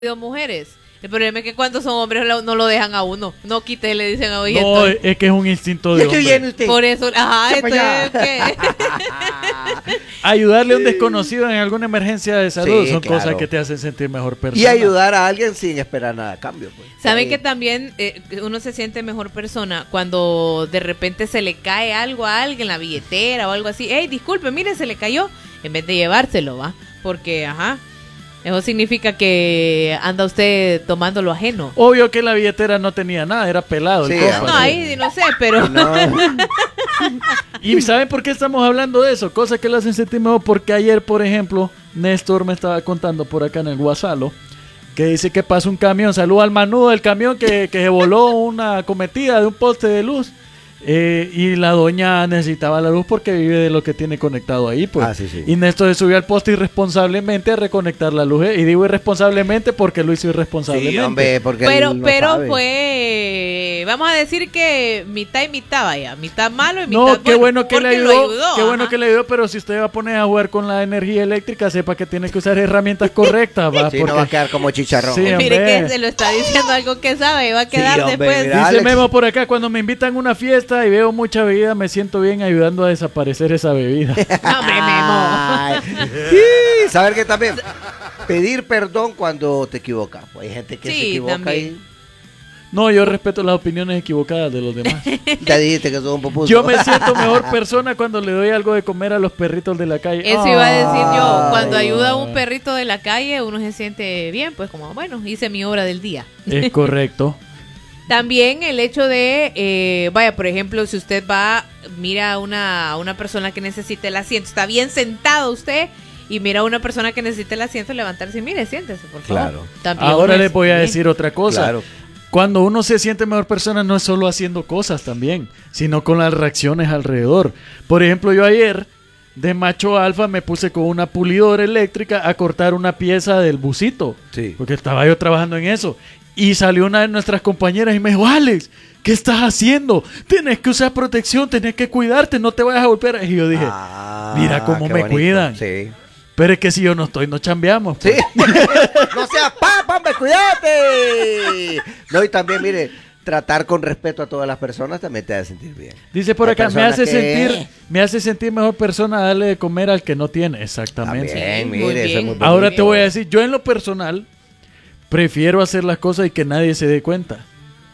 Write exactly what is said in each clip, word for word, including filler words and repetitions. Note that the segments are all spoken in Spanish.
mujeres. El problema es que cuando son hombres no lo dejan a uno. No quite, le dicen a oye. No, es que es un instinto de hombre. Por eso, ajá, esto es que... Ayudarle a un desconocido en alguna emergencia de salud Sí, son claro. cosas que te hacen sentir mejor persona. Y ayudar a alguien sin esperar nada a cambio. Pues. ¿Saben Sí. que también eh, uno se siente mejor persona cuando de repente se le cae algo a alguien, la billetera o algo así? Hey, disculpe, mire, se le cayó. En vez de llevárselo, ¿va? Porque, ajá, eso significa que anda usted tomando lo ajeno. Obvio que la billetera no tenía nada, era pelado el Sí, compa. No, ahí no sé, pero... No. ¿Y saben por qué estamos hablando de eso? Cosas que lo hacen sentir mejor. Porque ayer, por ejemplo, Néstor me estaba contando por acá en el Guasalo que dice que pasa un camión. Saluda al manudo del camión que, que se voló una cometida de un poste de luz. Eh, y la doña necesitaba la luz porque vive de lo que tiene conectado ahí, pues. Ah, sí, sí. Y Néstor se subió al poste irresponsablemente a reconectar la luz. eh, Y digo irresponsablemente porque lo hizo irresponsablemente. Sí, hombre, porque Pero, él no pero sabe. fue, vamos a decir que mitad y mitad, vaya, mitad malo y mitad No, qué bueno que le porque lo ayudó, ayudó, qué bueno ajá. que le ayudó, pero si usted va a poner a jugar con la energía eléctrica, sepa que tiene que usar herramientas correctas, va, Sí, porque no va a quedar como chicharrón. Sí, Mire hombre. que se lo está diciendo algo que sabe y va a quedar hombre, después. mira. dice Alex. Memo por acá, cuando me invitan a una fiesta y veo mucha bebida, me siento bien ayudando a desaparecer esa bebida. No, hombre, Memo. Ay. Sí, saber que también pedir perdón cuando te equivocas. Pues hay gente que Sí, se equivoca también. No, yo respeto las opiniones equivocadas de los demás. y ya dijiste que sos un popuso. Yo me siento mejor persona cuando le doy algo de comer a los perritos de la calle. Eso iba a decir yo. Ay. Cuando ayuda a un perrito de la calle, uno se siente bien, pues como, bueno, hice mi obra del día. Es correcto. También el hecho de, eh, vaya, por ejemplo, si usted va, mira a una, a una persona que necesita el asiento, está bien sentado usted y mira a una persona que necesita el asiento, levantarse y mire, siéntese, por favor. Claro. También Ahora uno les voy a es- decir otra cosa. Claro. Cuando uno se siente mejor persona no es solo haciendo cosas también, sino con las reacciones alrededor. Por ejemplo, yo ayer de macho alfa me puse con una pulidora eléctrica a cortar una pieza del busito. Sí. Porque estaba yo trabajando en eso. Y salió una de nuestras compañeras y me dijo, Alex, ¿qué estás haciendo? Tienes que usar protección, tienes que cuidarte, no te vayas a golpear. Y yo dije, Ah, mira cómo qué me bonito. cuidan. Sí. Pero es que si yo no estoy, no chambeamos. Sí. pues. No seas papa, hombre, cuídate. No, y también, mire, tratar con respeto a todas las personas también te hace sentir bien. Dice por Hay acá, me personas hace que- sentir, me hace sentir mejor persona darle de comer al que no tiene. Exactamente. También, Sí, muy mire, eso bien. es muy bonito. Ahora te voy a decir, yo en lo personal prefiero hacer las cosas y que nadie se dé cuenta.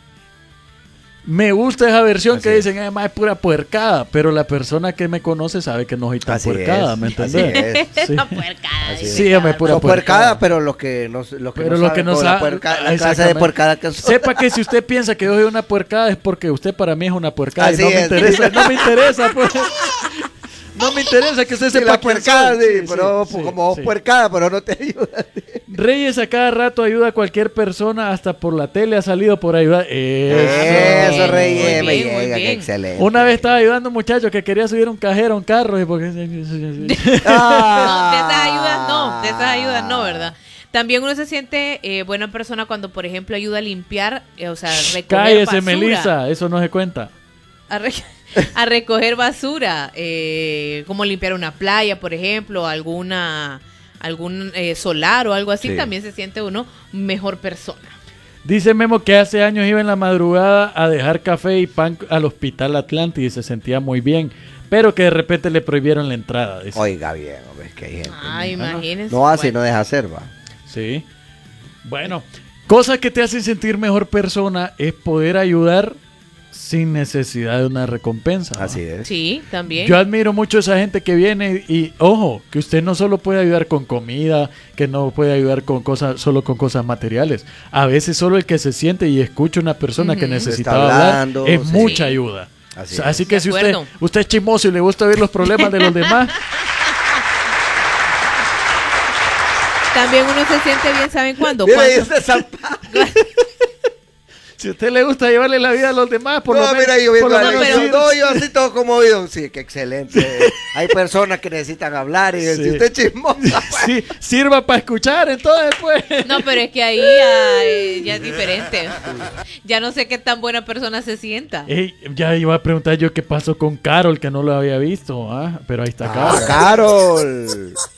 Me gusta esa versión Así que es. dicen, además es pura puercada, pero la persona que me conoce sabe que no soy tan Así puercada, es, ¿me así entendés? es. Sí. La puercada, Así dice Sí, hombre, cada pura Son uno. puercada. puercada, pero los que no, los que Pero no los saben, que no con la saben, puerca- la clase de exactamente. puercada que son. Sepa que si usted piensa que yo soy una puercada es porque usted para mí es una puercada. Así y no me es. interesa, no me interesa, pues. No me interesa que usted Sí, sepa la quién puercada, soy. sí, Sí, pero sí, pues, sí, como vos sí. puercada, pero no te ayuda. Reyes a cada rato ayuda a cualquier persona, hasta por la tele ha salido por ayudar. Eso. Eso, Muy Reyes, bien, me muy llega, qué bien. excelente. Una vez estaba ayudando a un muchacho que quería subir un cajero a un carro. Y porque... Ah. No, de esas ayudas no, de esas ayudas no, ¿verdad? También uno se siente eh, buena persona cuando, por ejemplo, ayuda a limpiar, eh, o sea, recoger Cállese, basura. Melissa, eso no se cuenta. A, re- a recoger basura, eh, como limpiar una playa, por ejemplo, alguna algún eh, solar o algo así, Sí. también se siente uno mejor persona. Dice Memo que hace años iba en la madrugada a dejar café y pan al Hospital Atlántida y se sentía muy bien, pero que de repente le prohibieron la entrada. Dice. Oiga bien, hombre, es que hay gente. Ah, imagínense. No hace y Bueno. no deja hacer, va. Sí. Bueno, cosas que te hacen sentir mejor persona es poder ayudar sin necesidad de una recompensa. ¿no? Así es. Sí, también. Yo admiro mucho a esa gente que viene y, ojo, que usted no solo puede ayudar con comida, que no puede ayudar con cosas, solo con cosas materiales. A veces solo el que se siente y escucha a una persona que Ujú. necesitaba Está hablar hablando, es sí. mucha ayuda. Así O sea, es. así que De si usted, acuerdo. usted es chismoso y le gusta ver los problemas de los demás, También uno se siente bien, ¿saben cuándo? Mira, Cuando- y ese zampa- si a usted le gusta llevarle la vida a los demás, por no, lo menos, mira, yo por viendo lo a menos Dios, sí. no, yo así todo conmovido. Sí, qué excelente. Hay personas que necesitan hablar y Sí. si usted es chismosa, pues. Sí, sirva para escuchar, entonces pues. No, pero es que ahí ya, eh, ya es diferente. Ya no sé qué tan buena persona se sienta. Ey, ya iba a preguntar yo qué pasó con Carol, que no lo había visto, ¿ah? Pero ahí está Ah, Carol. Carol.